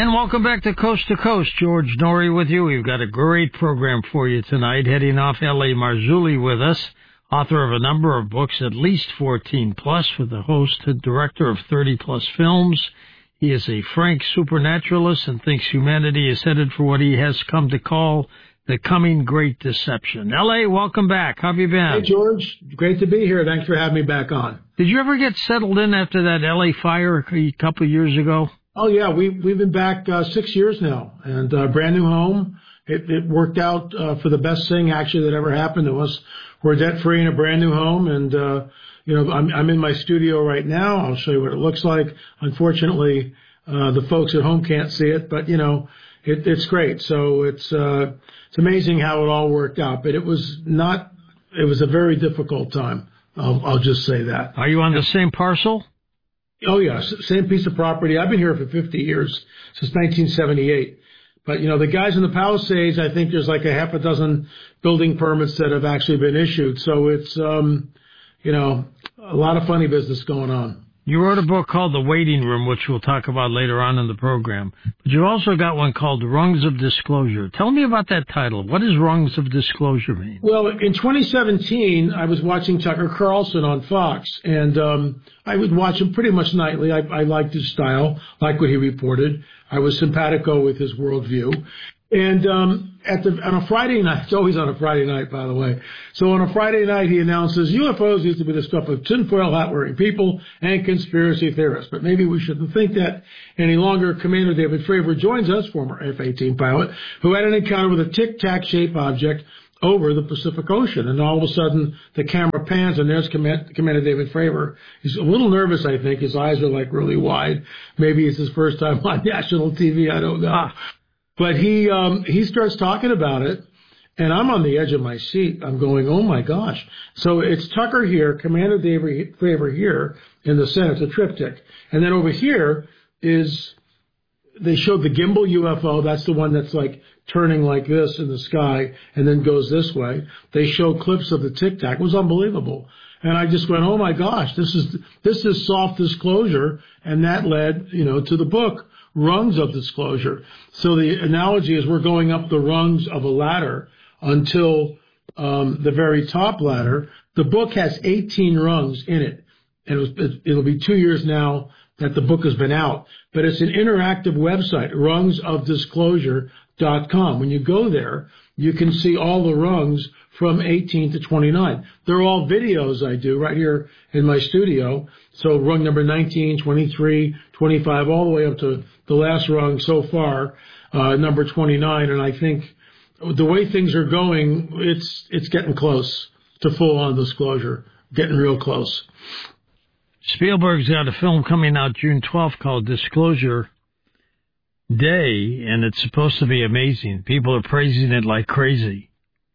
And welcome back to Coast. George Norrie with you. We've got a great program for you tonight. Heading off, L.A. Marzulli with us, author of a number of books, at least 14 plus, with the host and director of 30 plus films. He is a frank supernaturalist and thinks humanity is headed for what he has come to call the coming great deception. L.A., welcome back. How have you been? Hey, George. Great to be here. Thanks for having me back on. Did you ever get settled in after that L.A. fire a couple of years ago? Oh, yeah. We've been back 6 years now, and brand new home. It worked out for the best thing, actually, that ever happened to us. We're debt-free in a brand new home, and, I'm in my studio right now. I'll show you what it looks like. Unfortunately, the folks at home can't see it, but, it's great. So it's amazing how it all worked out, but it was a very difficult time. I'll just say that. Are you on the same parcel? Oh, yes. Same piece of property. I've been here for 50 years, since 1978. But, the guys in the Palisades, I think there's like a half a dozen building permits that have actually been issued. So it's, a lot of funny business going on. You wrote a book called The Waiting Room, which we'll talk about later on in the program. But you also got one called Rungs of Disclosure. Tell me about that title. What does Rungs of Disclosure mean? Well, in 2017, I was watching Tucker Carlson on Fox, and I would watch him pretty much nightly. I liked his style, liked what he reported. I was simpatico with his worldview. And on a Friday night, it's always on a Friday night, by the way. So on a Friday night, he announces UFOs used to be the stuff of tinfoil hat-wearing people and conspiracy theorists. But maybe we shouldn't think that any longer. Commander David Fravor joins us, former F-18 pilot, who had an encounter with a tic-tac-shaped object over the Pacific Ocean. And all of a sudden, the camera pans, and there's Commander David Fravor. He's a little nervous, I think. His eyes are like really wide. Maybe it's his first time on national TV. I don't know. But he starts talking about it, and I'm on the edge of my seat. I'm going, oh, my gosh. So it's Tucker here, Commander David Fravor here in the center. It's a triptych. And then over here they showed the gimbal UFO. That's the one that's like turning like this in the sky and then goes this way. They show clips of the Tic Tac. It was unbelievable. And I just went, oh, my gosh, this is soft disclosure. And that led, to the book, Rungs of Disclosure. So the analogy is we're going up the rungs of a ladder until the very top ladder. The book has 18 rungs in it. And it'll be 2 years now that the book has been out. But it's an interactive website, rungsofdisclosure.com. When you go there, you can see all the rungs from 18 to 29. They're all videos I do right here in my studio. So rung number 19, 23, 25, all the way up to the last rung so far, number 29. And I think the way things are going, it's getting close to full-on disclosure, getting real close. Spielberg's got a film coming out June 12th called Disclosure Day, and it's supposed to be amazing. People are praising it like crazy.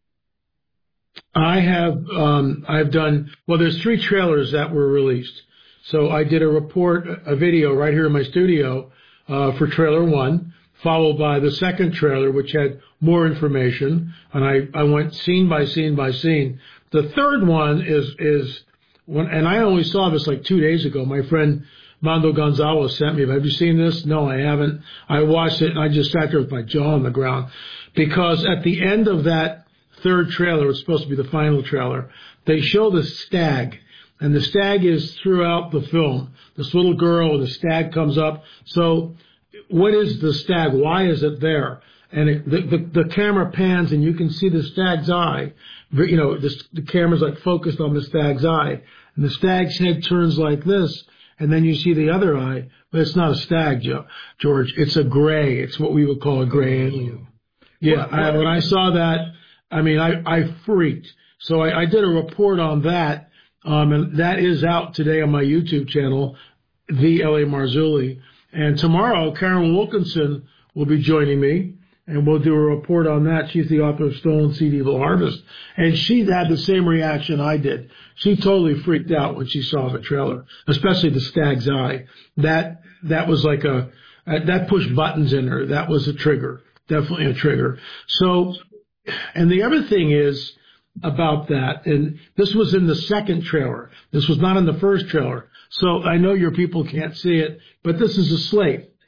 I've done, there's 3 trailers that were released. So I did a video right here in my studio for trailer 1, followed by the second trailer, which had more information, and I went scene by scene by scene. The third one is and I only saw this like 2 days ago. My friend Mando Gonzalez sent me. Have you seen this? No, I haven't. I watched it, and I just sat there with my jaw on the ground, because at the end of that third trailer, it's supposed to be the final trailer, they show the stag. And the stag is throughout the film. This little girl, and the stag comes up. So what is the stag? Why is it there? And the camera pans, and you can see the stag's eye. The camera's like focused on the stag's eye. And the stag's head turns like this, and then you see the other eye. But it's not a stag, George. It's a gray. It's what we would call a gray alien. Yeah, when I saw that, I freaked. So I did a report on that. And that is out today on my YouTube channel, The L.A. Marzulli. And tomorrow, Karen Wilkinson will be joining me, and we'll do a report on that. She's the author of Stolen Seed, Evil Harvest. And she had the same reaction I did. She totally freaked out when she saw the trailer, especially the stag's eye. That was like that pushed buttons in her. That was a trigger, definitely a trigger. So, and the other thing is, about that, and this was in the second trailer. This was not in the first trailer. So I know your people can't see it, but this is a slate.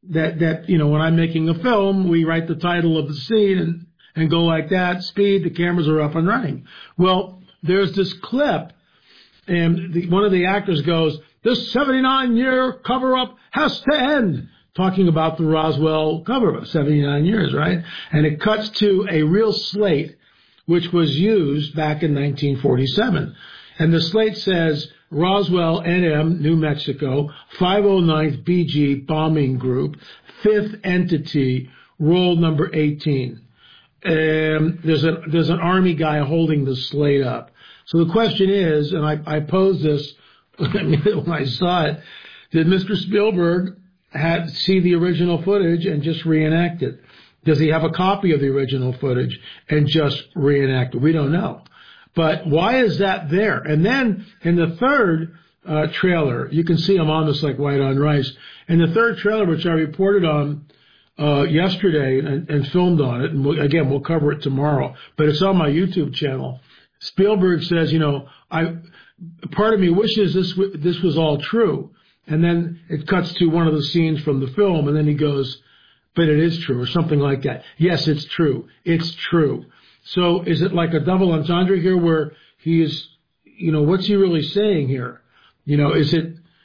that when I'm making a film, we write the title of the scene and go like that, speed, the cameras are up and running. Well, there's this clip, and one of the actors goes, "This 79-year cover-up has to end," talking about the Roswell cover-up, 79 years, right? And it cuts to a real slate, which was used back in 1947. And the slate says, Roswell, NM, New Mexico, 509th BG Bombing Group, 5th Entity, roll number 18. There's an Army guy holding the slate up. So the question is, and I posed this when I saw it, did Mr. Spielberg see the original footage and just reenact it? Does he have a copy of the original footage and just reenact it? We don't know. But why is that there? And then in the third trailer, you can see I'm on this like white on rice. In the third trailer, which I reported on yesterday and filmed on it, and we'll cover it tomorrow, but it's on my YouTube channel. Spielberg says, part of me wishes this was all true. And then it cuts to one of the scenes from the film, and then he goes, "But it is true," or something like that. Yes, it's true. It's true. So is it like a double entendre here where he is, what's he really saying here? Is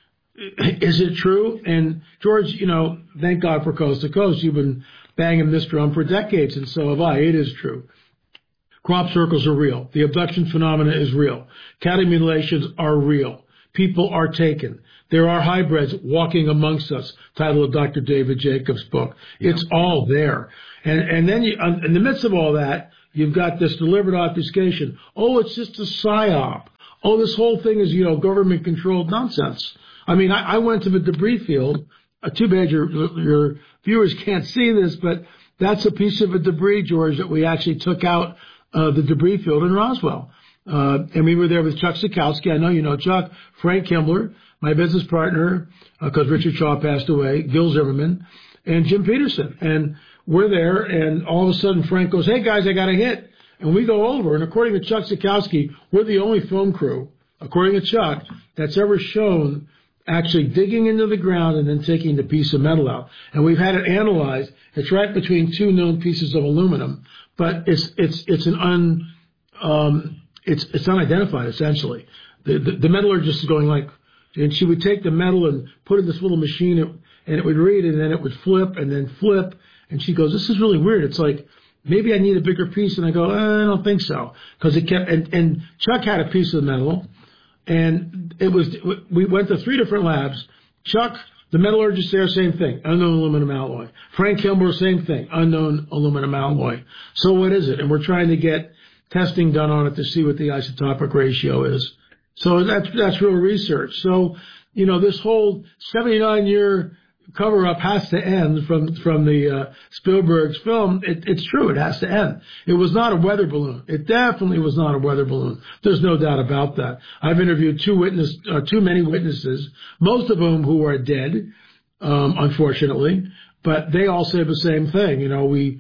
it true? And George, thank God for Coast to Coast. You've been banging this drum for decades, and so have I. It is true. Crop circles are real. The abduction phenomena is real. Cattle mutilations are real. People are taken. There are hybrids walking amongst us, title of Dr. David Jacobs' book. It's all there. And then in the midst of all that, you've got this deliberate obfuscation. Oh, it's just a psyop. Oh, this whole thing is, government-controlled nonsense. I mean, I went to the debris field. Too bad your viewers can't see this, but that's a piece of a debris, George, that we actually took out the debris field in Roswell. And we were there with Chuck Sikowski. I know you know Chuck. Frank Kimbler, my business partner, because Richard Shaw passed away, Gil Zimmerman, and Jim Peterson. And we're there, and all of a sudden Frank goes, "Hey, guys, I got a hit." And we go over, and according to Chuck Sikowski, we're the only film crew, according to Chuck, that's ever shown actually digging into the ground and then taking the piece of metal out. And we've had it analyzed. It's right between two known pieces of aluminum, but it's unidentified, essentially. The metallurgist is going like, and she would take the metal and put it in this little machine, and it would read, and then it would flip, and then flip. And she goes, "This is really weird. It's like, maybe I need a bigger piece." And I go, "I don't think so." Because it kept, and Chuck had a piece of metal, and we went to 3 different labs. Chuck, the metallurgist there, same thing, unknown aluminum alloy. Frank Kimbler, same thing, unknown aluminum alloy. So what is it? And we're trying to get testing done on it to see what the isotopic ratio is. So that's real research. So, this whole 79-year cover-up has to end from the Spielberg's film. It's true. It has to end. It was not a weather balloon. It definitely was not a weather balloon. There's no doubt about that. I've interviewed too many witnesses, most of whom who are dead, unfortunately, but they all say the same thing.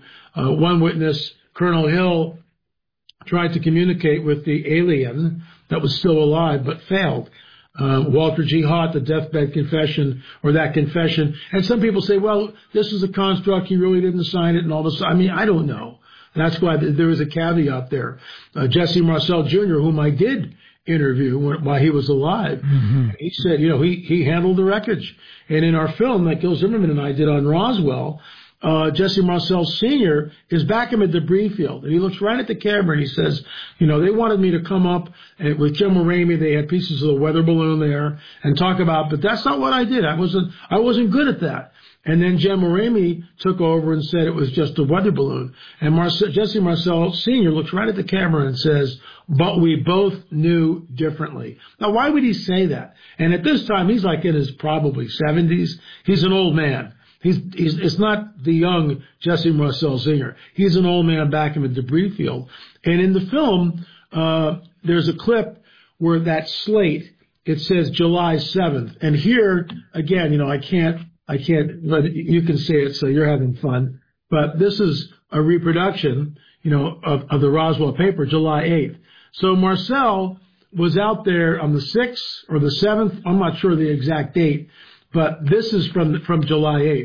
One witness, Colonel Hill, tried to communicate with the alien that was still alive but failed. Walter G. Haught, the deathbed confession, or that confession. And some people say, well, this is a construct, he really didn't sign it and all this. I mean, I don't know. That's why there is a caveat there. Jesse Marcel Jr., whom I did interview while he was alive, he said, he handled the wreckage. And in our film that Gil Zimmerman and I did on Roswell, Jesse Marcel Sr. is back in the debris field, and he looks right at the camera and he says, they wanted me to come up and with Jim Ramey, they had pieces of the weather balloon there and talk about, but that's not what I did. I wasn't good at that. And then Jim Ramey took over and said it was just a weather balloon. And Jesse Marcel Sr. looks right at the camera and says, but we both knew differently. Now, why would he say that? And at this time, he's like in his probably 70s. He's an old man. It's not the young Jesse Marcel Sr. He's an old man back in the debris field. And in the film, there's a clip where that slate, it says July 7th. And here, again, I can't, but you can see it, so you're having fun. But this is a reproduction, of the Roswell paper, July 8th. So Marcel was out there on the 6th or the 7th. I'm not sure the exact date. But this is from July 8th,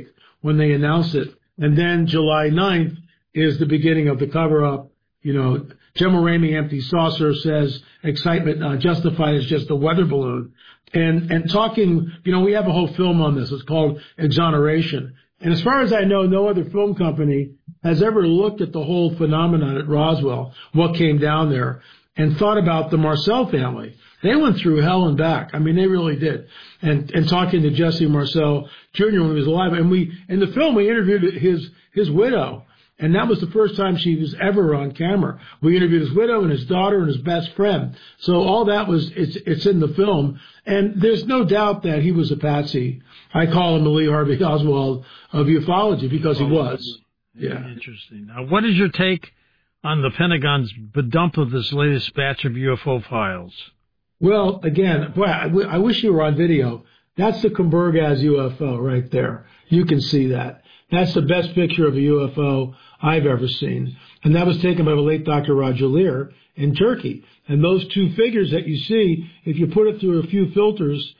when they announced it. And then July 9th is the beginning of the cover-up. Gemma Ramey, Empty Saucer, says excitement justified is just a weather balloon. And talking, we have a whole film on this. It's called Exoneration. And as far as I know, no other film company has ever looked at the whole phenomenon at Roswell, what came down there, and thought about the Marcel family. They went through hell and back. I mean, they really did. And talking to Jesse Marcel Jr. when he was alive, and in the film we interviewed his widow, and that was the first time she was ever on camera. We interviewed his widow and his daughter and his best friend. So all that it's in the film, and there's no doubt that he was a patsy. I call him the Lee Harvey Oswald of ufology because he was. Yeah. Interesting. Now, what is your take on the Pentagon's dump of this latest batch of UFO files? Well, again, boy, I wish you were on video. That's the Kumburgaz UFO right there. You can see that. That's the best picture of a UFO I've ever seen. And that was taken by the late Dr. Roger Lear in Turkey. And those two figures that you see, if you put it through a few filters,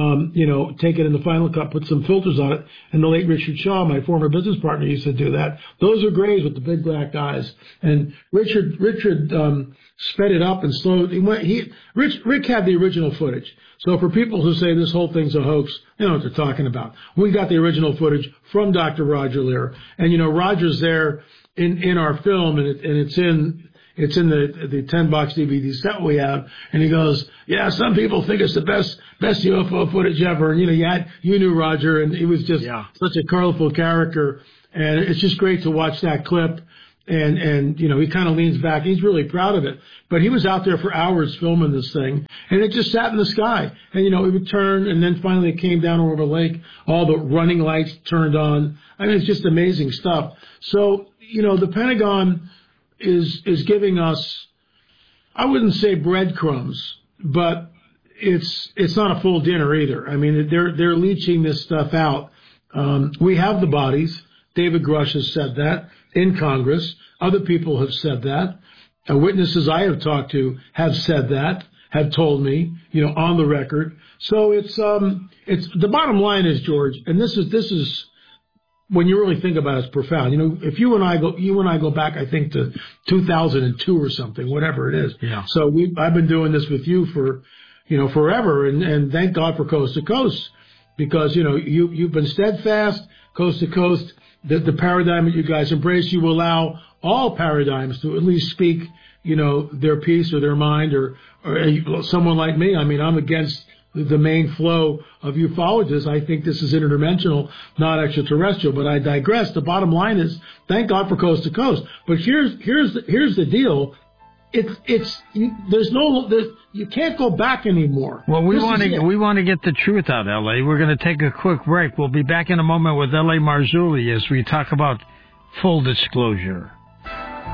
take it in the Final Cut, put some filters on it. And the late Richard Shaw, my former business partner, used to do that. Those are grays with the big black eyes. And Richard sped it up and slowed. Rick had the original footage. So for people who say this whole thing's a hoax, they know what they're talking about. We got the original footage from Dr. Roger Lear. And, Roger's there in our film, and it's in the 10-box DVD set we have, and he goes, yeah, some people think it's the best UFO footage ever. And, you knew Roger, and he was just such a colorful character, and it's just great to watch that clip. And he kind of leans back. He's really proud of it. But he was out there for hours filming this thing, and it just sat in the sky. And, it would turn, and then finally it came down over the lake. All the running lights turned on. I mean, it's just amazing stuff. So, the Pentagon is giving us, I wouldn't say breadcrumbs, but it's not a full dinner either. I mean, they're leaching this stuff out. We have the bodies. David Grush has said that in Congress. Other people have said that. Witnesses I have talked to have said that, have told me, on the record. So it's the bottom line is, George, and this is when you really think about it, it's profound. If you and I go back, I think to 2002 or something, whatever it is. Yeah. So I've been doing this with you for, forever, and thank God for Coast to Coast, because you've been steadfast, Coast to Coast. The paradigm that you guys embrace, you allow all paradigms to at least speak, their piece or their mind, or someone like me. I mean, I'm against the main flow of ufologists. I think this is interdimensional, not extraterrestrial, but I digress. The bottom line is, thank God for Coast to Coast. But here's the deal. You can't go back anymore. Well, we want to get the truth out, L.A. We're going to take a quick break. We'll be back in a moment with L.A. Marzulli as we talk about full disclosure.